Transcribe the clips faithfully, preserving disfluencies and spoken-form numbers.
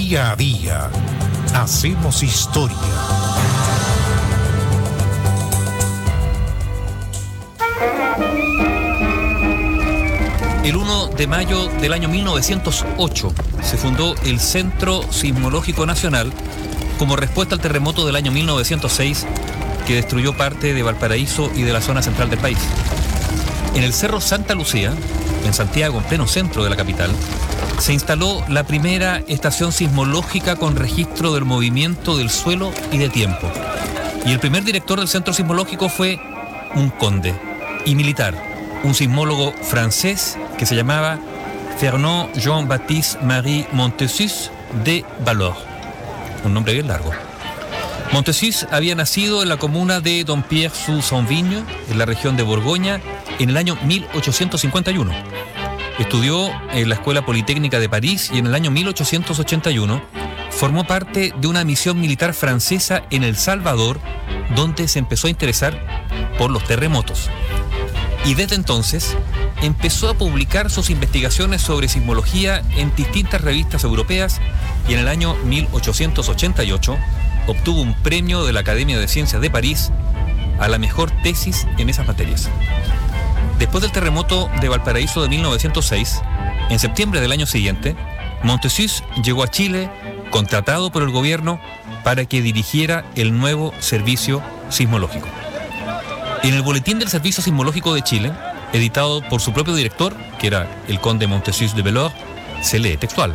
Día a día hacemos historia. El uno de mayo del año mil novecientos ocho se fundó el Centro Sismológico Nacional como respuesta al terremoto del año mil novecientos seis que destruyó parte de Valparaíso y de la zona central del país. En el Cerro Santa Lucía, en Santiago, en pleno centro de la capital, se instaló la primera estación sismológica con registro del movimiento del suelo y de tiempo. Y el primer director del Centro Sismológico fue un conde y militar, un sismólogo francés que se llamaba Fernand Jean-Baptiste Marie Montessus de Valois. Un nombre bien largo. Montessus había nacido en la comuna de Dompierre-sous-Saint-Vigne, en la región de Borgoña, en el año mil ochocientos cincuenta y uno. Estudió en la Escuela Politécnica de París y en el año mil ochocientos ochenta y uno formó parte de una misión militar francesa en El Salvador, donde se empezó a interesar por los terremotos. Y desde entonces empezó a publicar sus investigaciones sobre sismología en distintas revistas europeas y en el año mil ochocientos ochenta y ocho obtuvo un premio de la Academia de Ciencias de París a la mejor tesis en esas materias. Después del terremoto de Valparaíso de mil novecientos seis, en septiembre del año siguiente, Montessus llegó a Chile contratado por el gobierno para que dirigiera el nuevo servicio sismológico. En el boletín del Servicio Sismológico de Chile, editado por su propio director, que era el conde Montessus de Valois, se lee textual: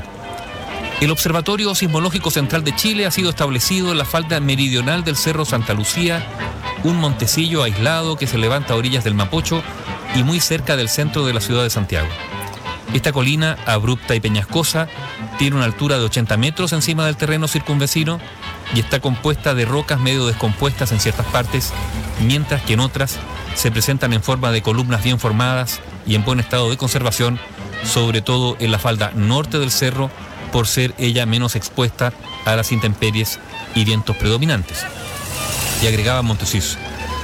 el Observatorio Sismológico Central de Chile ha sido establecido en la falda meridional del Cerro Santa Lucía, un montecillo aislado que se levanta a orillas del Mapocho y muy cerca del centro de la ciudad de Santiago. Esta colina, abrupta y peñascosa, tiene una altura de ochenta metros encima del terreno circunvecino y está compuesta de rocas medio descompuestas en ciertas partes, mientras que en otras se presentan en forma de columnas bien formadas y en buen estado de conservación, sobre todo en la falda norte del cerro, por ser ella menos expuesta a las intemperies y vientos predominantes. Y agregaba Montessus: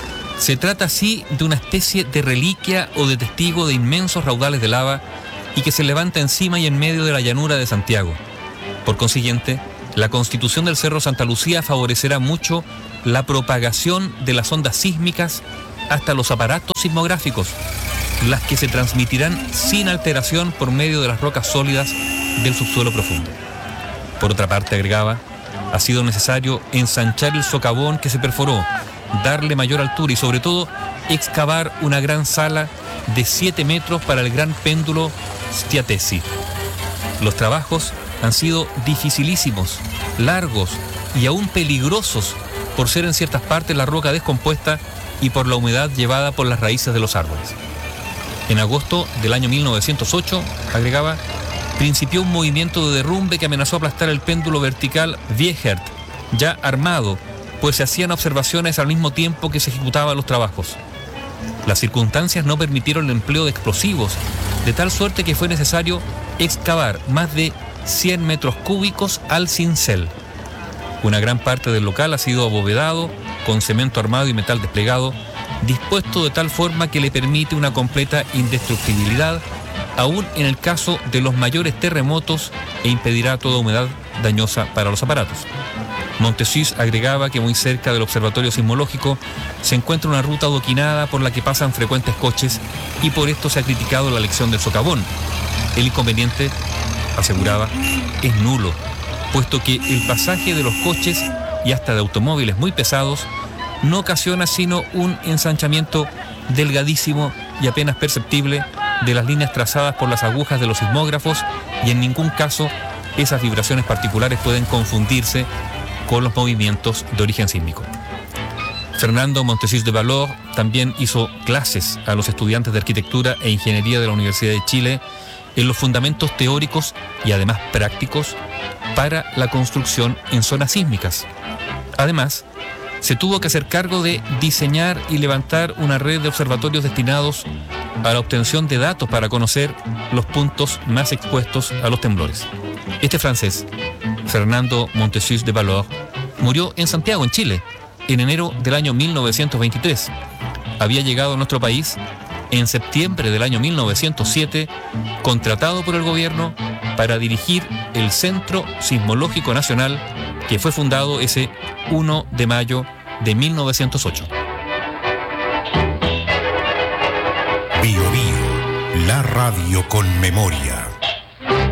se trata así de una especie de reliquia o de testigo de inmensos raudales de lava y que se levanta encima y en medio de la llanura de Santiago. Por consiguiente, la constitución del Cerro Santa Lucía favorecerá mucho la propagación de las ondas sísmicas hasta los aparatos sismográficos, las que se transmitirán sin alteración por medio de las rocas sólidas del subsuelo profundo. Por otra parte, agregaba, ha sido necesario ensanchar el socavón que se perforó, darle mayor altura y sobre todo excavar una gran sala de siete metros para el gran péndulo Stiatesi. Los trabajos han sido dificilísimos, largos y aún peligrosos por ser en ciertas partes la roca descompuesta y por la humedad llevada por las raíces de los árboles. En agosto del año mil novecientos ocho, agregaba, principió un movimiento de derrumbe que amenazó aplastar el péndulo vertical Wiechert, ya armado, pues se hacían observaciones al mismo tiempo que se ejecutaban los trabajos. Las circunstancias no permitieron el empleo de explosivos, de tal suerte que fue necesario excavar más de cien metros cúbicos al cincel. Una gran parte del local ha sido abovedado con cemento armado y metal desplegado, dispuesto de tal forma que le permite una completa indestructibilidad, aún en el caso de los mayores terremotos, e impedirá toda humedad dañosa para los aparatos. Montessus agregaba que muy cerca del observatorio sismológico se encuentra una ruta adoquinada por la que pasan frecuentes coches y por esto se ha criticado la elección del socavón. El inconveniente, aseguraba, es nulo, puesto que el pasaje de los coches y hasta de automóviles muy pesados no ocasiona sino un ensanchamiento delgadísimo y apenas perceptible de las líneas trazadas por las agujas de los sismógrafos, y en ningún caso esas vibraciones particulares pueden confundirse con los movimientos de origen sísmico. Fernando Montessus de Valois también hizo clases a los estudiantes de arquitectura e ingeniería de la Universidad de Chile en los fundamentos teóricos y además prácticos para la construcción en zonas sísmicas. Además, se tuvo que hacer cargo de diseñar y levantar una red de observatorios destinados a la obtención de datos para conocer los puntos más expuestos a los temblores. Este francés, Fernando Montessus de Valois, murió en Santiago, en Chile, en enero del año mil novecientos veintitrés. Había llegado a nuestro país en septiembre del año mil novecientos siete, contratado por el gobierno para dirigir el Centro Sismológico Nacional, que fue fundado ese uno de mayo de mil novecientos ocho. Bio Bio, la radio con memoria.